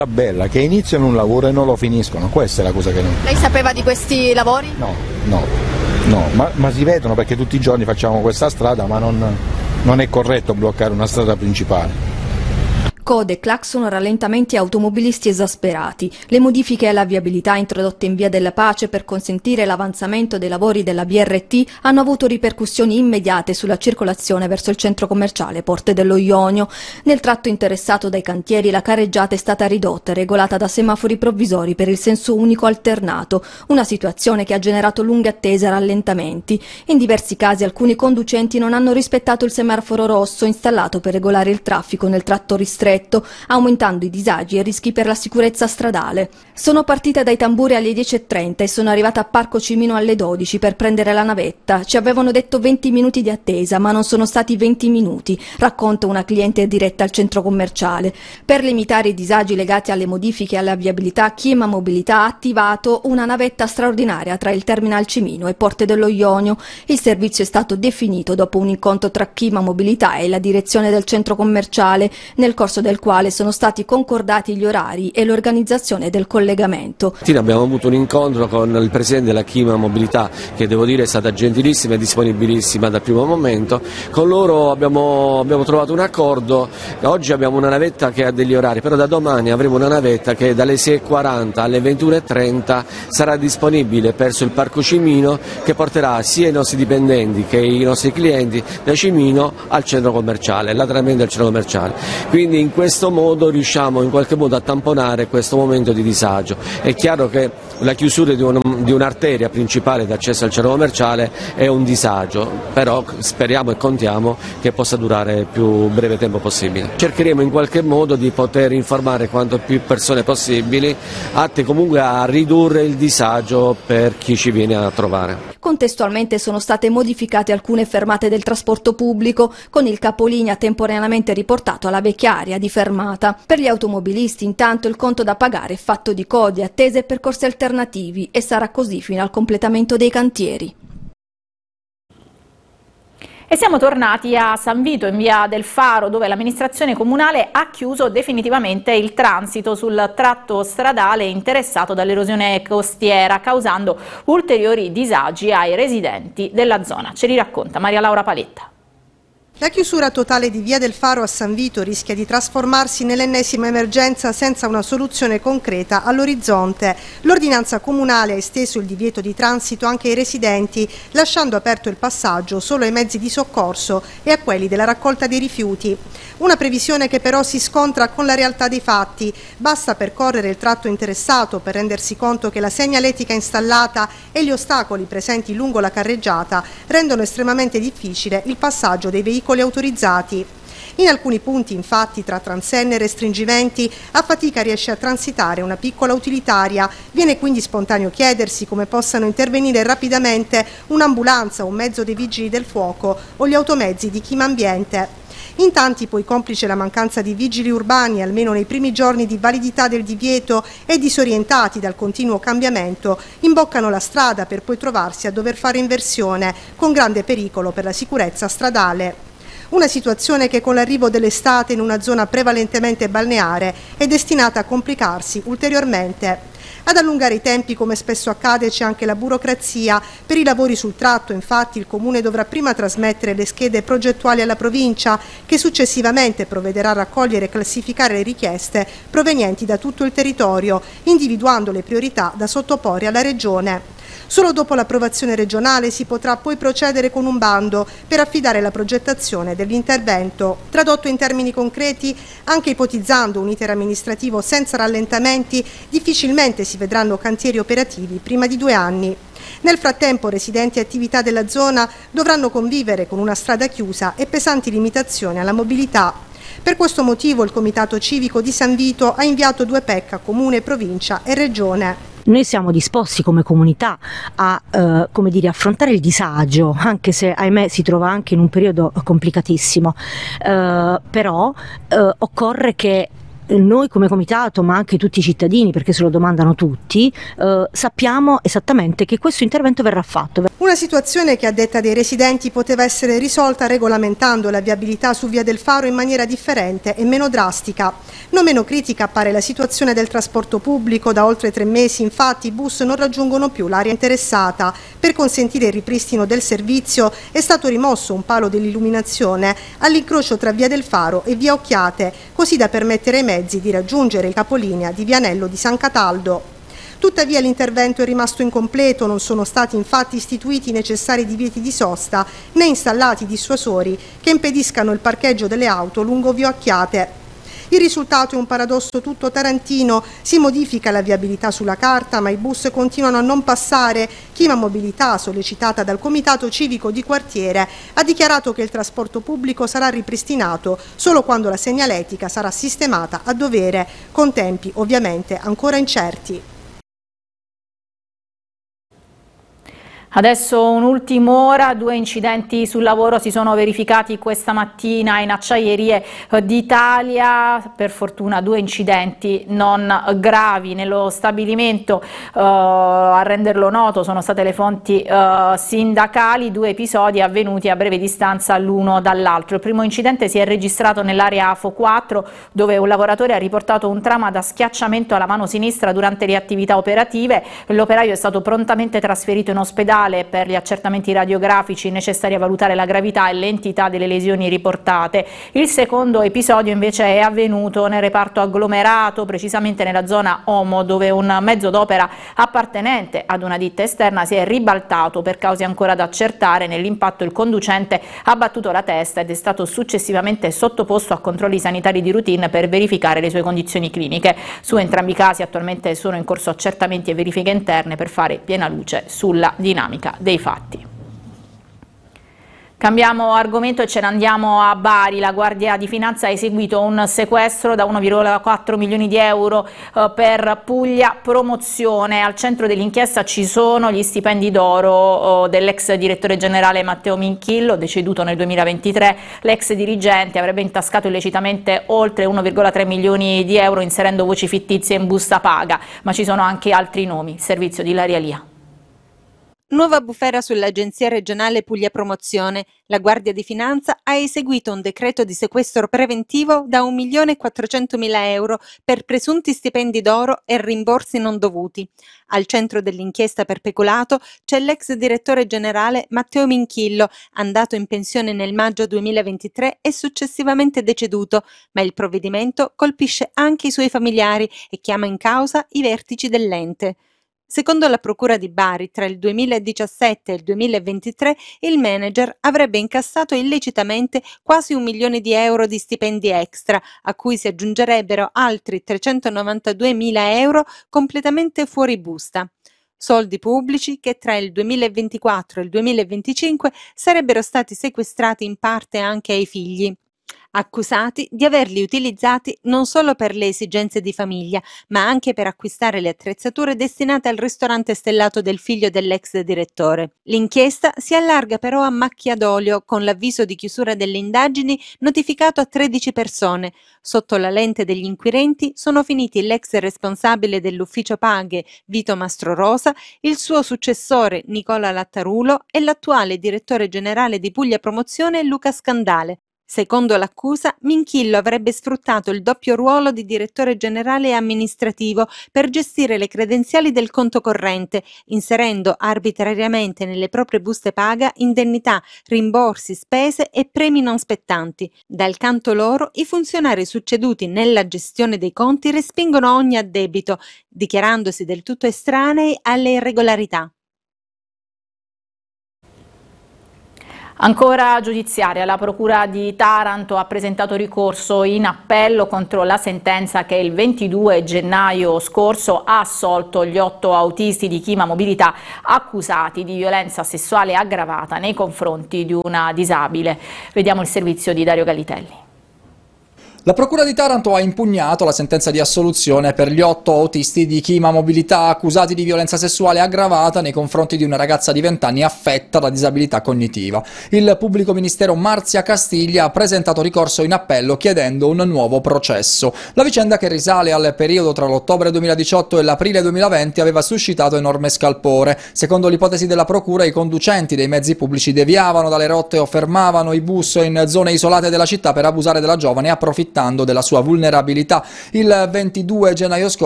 Bella, che iniziano un lavoro e non lo finiscono, questa è la cosa che non... Lei sapeva di questi lavori? No, ma si vedono perché tutti i giorni facciamo questa strada, ma non è corretto bloccare una strada principale. Code, clacson, rallentamenti e automobilisti esasperati. Le modifiche alla viabilità introdotte in Via della Pace per consentire l'avanzamento dei lavori della BRT hanno avuto ripercussioni immediate sulla circolazione verso il centro commerciale Porte dello Ionio. Nel tratto interessato dai cantieri la carreggiata è stata ridotta e regolata da semafori provvisori per il senso unico alternato, una situazione che ha generato lunghe attese e rallentamenti. In diversi casi alcuni conducenti non hanno rispettato il semaforo rosso installato per regolare il traffico nel tratto ristretto, aumentando i disagi e rischi per la sicurezza stradale. Sono partita dai Tamburi alle 10:30 e sono arrivata a Parco Cimino alle 12 per prendere la navetta. Ci avevano detto 20 minuti di attesa, ma non sono stati 20 minuti, racconta una cliente diretta al centro commerciale. Per limitare i disagi legati alle modifiche alla viabilità, Chima Mobilità ha attivato una navetta straordinaria tra il Terminal Cimino e Porte dello Ionio. Il servizio è stato definito dopo un incontro tra Chima Mobilità e la direzione del centro commerciale, nel corso del quale sono stati concordati gli orari e l'organizzazione del collegamento. Abbiamo avuto un incontro con il presidente della Chima Mobilità, che devo dire è stata gentilissima e disponibilissima dal primo momento. Con loro abbiamo trovato un accordo. Oggi abbiamo una navetta che ha degli orari, però da domani avremo una navetta che dalle 6:40 alle 21:30 sarà disponibile verso il Parco Cimino, che porterà sia i nostri dipendenti che i nostri clienti da Cimino al centro commerciale, lateralmente al centro commerciale. Quindi in questo modo riusciamo in qualche modo a tamponare questo momento di disagio. È chiaro che la chiusura di un'arteria principale d'accesso al centro commerciale è un disagio, però speriamo e contiamo che possa durare il più breve tempo possibile. Cercheremo in qualche modo di poter informare quanto più persone possibili, atte comunque a ridurre il disagio per chi ci viene a trovare. Contestualmente sono state modificate alcune fermate del trasporto pubblico, con il capolinea temporaneamente riportato alla vecchia area di fermata. Per gli automobilisti intanto il conto da pagare è fatto di code, attese e percorsi alternativi, e sarà così fino al completamento dei cantieri. E siamo tornati a San Vito, in via del Faro, dove l'amministrazione comunale ha chiuso definitivamente il transito sul tratto stradale interessato dall'erosione costiera, causando ulteriori disagi ai residenti della zona. Ce li racconta Maria Laura Paletta. La chiusura totale di via del Faro a San Vito rischia di trasformarsi nell'ennesima emergenza senza una soluzione concreta all'orizzonte. L'ordinanza comunale ha esteso il divieto di transito anche ai residenti, lasciando aperto il passaggio solo ai mezzi di soccorso e a quelli della raccolta dei rifiuti. Una previsione che però si scontra con la realtà dei fatti. Basta percorrere il tratto interessato per rendersi conto che la segnaletica installata e gli ostacoli presenti lungo la carreggiata rendono estremamente difficile il passaggio dei veicoli autorizzati. In alcuni punti, infatti, tra transenne e restringimenti, a fatica riesce a transitare una piccola utilitaria. Viene quindi spontaneo chiedersi come possano intervenire rapidamente un'ambulanza, un mezzo dei vigili del fuoco o gli automezzi di Chima Ambiente. In tanti, poi, complice la mancanza di vigili urbani, almeno nei primi giorni di validità del divieto, e disorientati dal continuo cambiamento, imboccano la strada per poi trovarsi a dover fare inversione, con grande pericolo per la sicurezza stradale. Una situazione che con l'arrivo dell'estate in una zona prevalentemente balneare è destinata a complicarsi ulteriormente. Ad allungare i tempi, come spesso accade, c'è anche la burocrazia. Per i lavori sul tratto, infatti, il Comune dovrà prima trasmettere le schede progettuali alla provincia, che successivamente provvederà a raccogliere e classificare le richieste provenienti da tutto il territorio, individuando le priorità da sottoporre alla Regione. Solo dopo l'approvazione regionale si potrà poi procedere con un bando per affidare la progettazione dell'intervento. Tradotto in termini concreti, anche ipotizzando un iter amministrativo senza rallentamenti, difficilmente si vedranno cantieri operativi prima di 2 anni. Nel frattempo, residenti e attività della zona dovranno convivere con una strada chiusa e pesanti limitazioni alla mobilità. Per questo motivo il Comitato Civico di San Vito ha inviato 2 PEC a Comune, Provincia e Regione. Noi siamo disposti come comunità a affrontare il disagio, anche se ahimè si trova anche in un periodo complicatissimo, però occorre che noi come comitato, ma anche tutti i cittadini, perché se lo domandano tutti, sappiamo esattamente che questo intervento verrà fatto. Una situazione che a detta dei residenti poteva essere risolta regolamentando la viabilità su Via del Faro in maniera differente e meno drastica. Non meno critica appare la situazione del trasporto pubblico. Da oltre 3 mesi infatti i bus non raggiungono più l'area interessata. Per consentire il ripristino del servizio è stato rimosso un palo dell'illuminazione all'incrocio tra Via del Faro e Via Occhiate, così da permettere ai mezzi di raggiungere il capolinea di Vianello di San Cataldo. Tuttavia l'intervento è rimasto incompleto, non sono stati infatti istituiti i necessari divieti di sosta né installati dissuasori che impediscano il parcheggio delle auto lungo Via Occhiate. Il risultato è un paradosso tutto tarantino: si modifica la viabilità sulla carta, ma i bus continuano a non passare. Chima Mobilità, sollecitata dal Comitato Civico di Quartiere, ha dichiarato che il trasporto pubblico sarà ripristinato solo quando la segnaletica sarà sistemata a dovere, con tempi ovviamente ancora incerti. Adesso un'ultima 2 incidenti sul lavoro si sono verificati questa mattina in Acciaierie d'Italia, per fortuna 2 incidenti non gravi nello stabilimento. A renderlo noto sono state le fonti sindacali, 2 episodi avvenuti a breve distanza l'uno dall'altro. Il primo incidente si è registrato nell'area AFO 4, dove un lavoratore ha riportato un trauma da schiacciamento alla mano sinistra durante le attività operative. L'operaio è stato prontamente trasferito in ospedale per gli accertamenti radiografici necessari a valutare la gravità e l'entità delle lesioni riportate. Il secondo episodio invece è avvenuto nel reparto agglomerato, precisamente nella zona Omo, dove un mezzo d'opera appartenente ad una ditta esterna si è ribaltato per cause ancora da accertare. Nell'impatto il conducente ha battuto la testa ed è stato successivamente sottoposto a controlli sanitari di routine per verificare le sue condizioni cliniche. Su entrambi i casi attualmente sono in corso accertamenti e verifiche interne per fare piena luce sulla dinamica dei fatti. Cambiamo argomento e ce ne andiamo a Bari. La Guardia di Finanza ha eseguito un sequestro da 1,4 milioni di euro per Puglia Promozione. Al centro dell'inchiesta ci sono gli stipendi d'oro dell'ex direttore generale Matteo Minchillo, deceduto nel 2023. L'ex dirigente avrebbe intascato illecitamente oltre 1,3 milioni di euro inserendo voci fittizie in busta paga, ma ci sono anche altri nomi. Servizio di Ilaria Lia. Nuova bufera sull'Agenzia regionale Puglia Promozione. La Guardia di Finanza ha eseguito un decreto di sequestro preventivo da 1.400.000 euro per presunti stipendi d'oro e rimborsi non dovuti. Al centro dell'inchiesta per peculato c'è l'ex direttore generale Matteo Minchillo, andato in pensione nel maggio 2023 e successivamente deceduto, ma il provvedimento colpisce anche i suoi familiari e chiama in causa i vertici dell'ente. Secondo la Procura di Bari, tra il 2017 e il 2023 il manager avrebbe incassato illecitamente quasi 1 milione di euro di stipendi extra, a cui si aggiungerebbero altri 392.000 euro completamente fuori busta. Soldi pubblici che tra il 2024 e il 2025 sarebbero stati sequestrati in parte anche ai figli, accusati di averli utilizzati non solo per le esigenze di famiglia, ma anche per acquistare le attrezzature destinate al ristorante stellato del figlio dell'ex direttore. L'inchiesta si allarga però a macchia d'olio, con l'avviso di chiusura delle indagini notificato a 13 persone. Sotto la lente degli inquirenti sono finiti l'ex responsabile dell'ufficio paghe Vito Mastrorosa, il suo successore Nicola Lattarulo e l'attuale direttore generale di Puglia Promozione Luca Scandale. Secondo l'accusa, Minchillo avrebbe sfruttato il doppio ruolo di direttore generale e amministrativo per gestire le credenziali del conto corrente, inserendo arbitrariamente nelle proprie buste paga indennità, rimborsi, spese e premi non spettanti. Dal canto loro, i funzionari succeduti nella gestione dei conti respingono ogni addebito, dichiarandosi del tutto estranei alle irregolarità. Ancora giudiziaria, la Procura di Taranto ha presentato ricorso in appello contro la sentenza che il 22 gennaio scorso ha assolto gli 8 autisti di Chima Mobilità accusati di violenza sessuale aggravata nei confronti di una disabile. Vediamo il servizio di Dario Gallitelli. La Procura di Taranto ha impugnato la sentenza di assoluzione per gli 8 autisti di Kima Mobilità accusati di violenza sessuale aggravata nei confronti di una ragazza di 20 anni affetta da disabilità cognitiva. Il pubblico ministero Marzia Castiglia ha presentato ricorso in appello chiedendo un nuovo processo. La vicenda, che risale al periodo tra l'ottobre 2018 e l'aprile 2020, aveva suscitato enorme scalpore. Secondo l'ipotesi della Procura, i conducenti dei mezzi pubblici deviavano dalle rotte o fermavano i bus in zone isolate della città per abusare della giovane, approfittando della sua vulnerabilità. Il 22 gennaio scorso